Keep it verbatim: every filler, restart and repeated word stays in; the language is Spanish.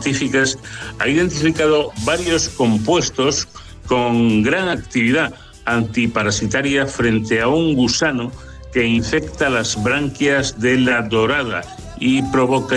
científicas ha identificado varios compuestos con gran actividad antiparasitaria frente a un gusano que infecta las branquias de la dorada y provoca